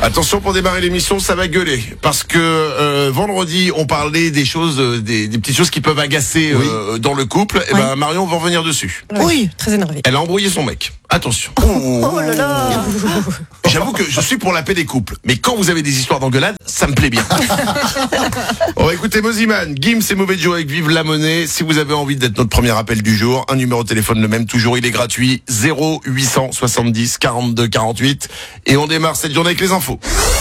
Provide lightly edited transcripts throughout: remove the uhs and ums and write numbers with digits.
Attention, pour démarrer l'émission, ça va gueuler. Parce que vendredi, on parlait des choses, des petites choses qui peuvent agacer dans le couple. Et ben Marion va revenir dessus. Oui, très énervée. Elle a embrouillé son mec. Attention. Oh là là. J'avoue que je suis pour la paix des couples. Mais quand vous avez des histoires d'engueulade, ça me plaît bien. On va écouter Moziman, Gims et Mauvais Joe avec Vive la Monnaie. Si vous avez envie d'être notre premier appel du jour, un numéro de téléphone le même, toujours, il est gratuit. 0870 42 48. Et on démarre cette journée avec les infos.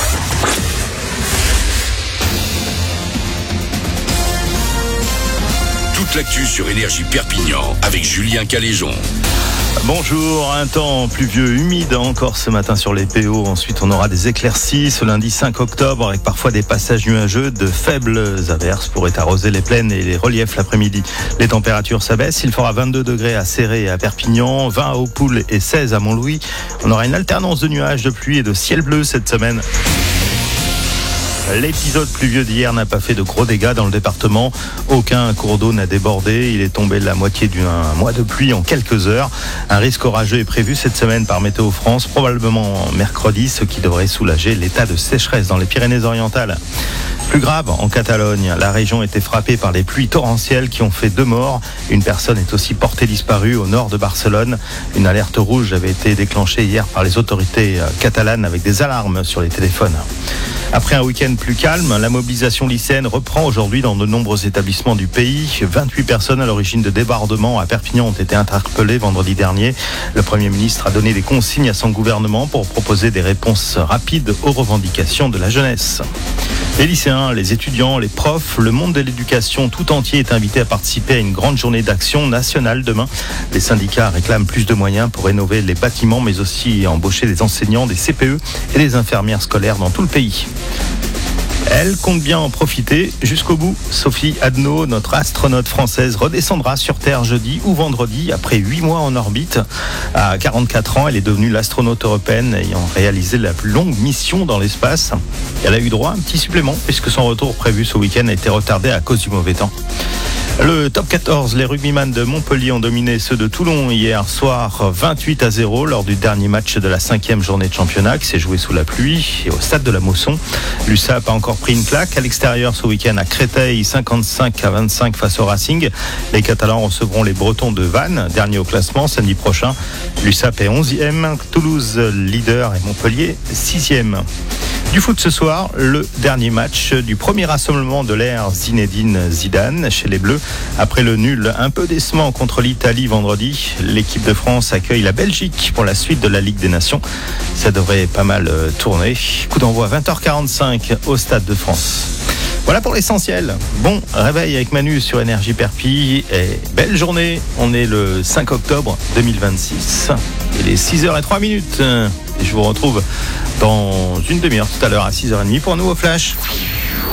Toute l'actu sur Énergie Perpignan avec Julien Caléjon. Bonjour, un temps pluvieux, humide encore ce matin sur les PO. Ensuite, on aura des éclaircies ce lundi 5 octobre avec parfois des passages nuageux. De faibles averses pourraient arroser les plaines et les reliefs l'après-midi. Les températures s'abaissent. Il fera 22 degrés à Céré et à Perpignan, 20 à Hautpoul et 16 à Montlouis. On aura une alternance de nuages, de pluie et de ciel bleu cette semaine. L'épisode pluvieux d'hier n'a pas fait de gros dégâts dans le département. Aucun cours d'eau n'a débordé. Il est tombé la moitié d'un mois de pluie en quelques heures. Un risque orageux est prévu cette semaine par Météo France, probablement mercredi, ce qui devrait soulager l'état de sécheresse dans les Pyrénées-Orientales. Plus grave, en Catalogne, la région était frappée par des pluies torrentielles qui ont fait 2 morts. Une personne est aussi portée disparue au nord de Barcelone. Une alerte rouge avait été déclenchée hier par les autorités catalanes avec des alarmes sur les téléphones. Après un week-end plus calme, la mobilisation lycéenne reprend aujourd'hui dans de nombreux établissements du pays. 28 personnes à l'origine de débordements à Perpignan ont été interpellées vendredi dernier. Le Premier ministre a donné des consignes à son gouvernement pour proposer des réponses rapides aux revendications de la jeunesse. Les lycéens, les étudiants, les profs, le monde de l'éducation tout entier est invité à participer à une grande journée d'action nationale demain. Les syndicats réclament plus de moyens pour rénover les bâtiments, mais aussi embaucher des enseignants, des CPE et des infirmières scolaires dans tout le pays. Elle compte bien en profiter jusqu'au bout. Sophie Adno, notre astronaute française, redescendra sur Terre jeudi ou vendredi après 8 mois en orbite. À 44 ans, elle est devenue l'astronaute européenne ayant réalisé la plus longue mission dans l'espace. Elle a eu droit à un petit supplément puisque son retour prévu ce week-end a été retardé à cause du mauvais temps. Le top 14, les rugbyman de Montpellier ont dominé ceux de Toulon hier soir 28-0 lors du dernier match de la 5e journée de championnat qui s'est joué sous la pluie et au stade de la Mosson. L'USAP a encore pris une claque à l'extérieur ce week-end à Créteil, 55-25 face au Racing. Les Catalans recevront les Bretons de Vannes, dernier au classement samedi prochain. L'USAP est 11e, Toulouse leader et Montpellier 6e. Du foot ce soir, le dernier match du premier rassemblement de l'ère Zinedine Zidane chez les Bleus. Après le nul un peu décevant contre l'Italie vendredi, l'équipe de France accueille la Belgique pour la suite de la Ligue des Nations. Ça devrait pas mal tourner. Coup d'envoi 20h45 au Stade de France. Voilà pour l'essentiel. Bon réveil avec Manu sur Énergie Perpi et belle journée. On est le 5 octobre 2026. Il est 6h03. Et je vous retrouve dans une demi-heure tout à l'heure à 6h30 pour un nouveau flash.